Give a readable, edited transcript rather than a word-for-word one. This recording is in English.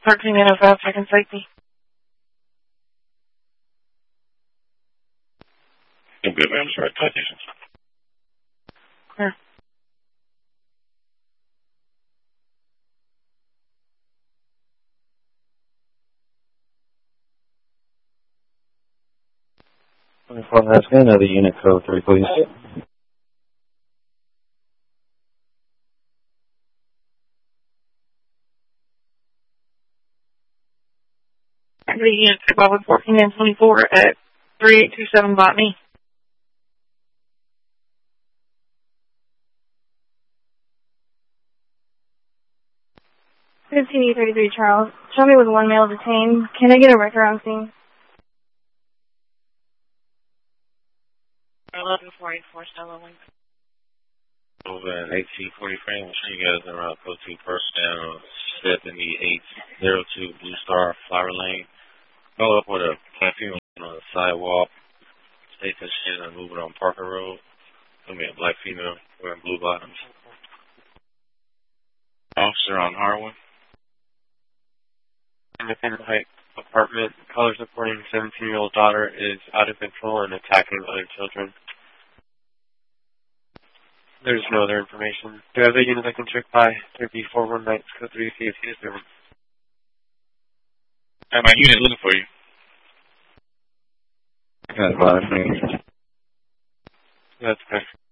1305, second safety. I'm good, ma'am. Sorry, citation. Clear. Another unit code 3, please. The unit 14 and 24 at 3827 Botany. CD33 Charles. Show me with one male detained. Can I get a record on scene? 1144 Stella Link. Over at 1840 frame. I'm sure you guys are around code 2 first down 7802 Blue Star Flower Lane. Follow up with a platform on the sidewalk. Stay positioned and move it on Parker Road. Gonna be a black female wearing blue bottoms. Officer on Harwin. Independent Heights apartment. Callers reporting 17-year-old daughter is out of control and attacking other children. There's no other information. Do you have a unit I can check by? 3419 code 3 see if he is there. I have my unit looking for you. Got it, 5. That's correct.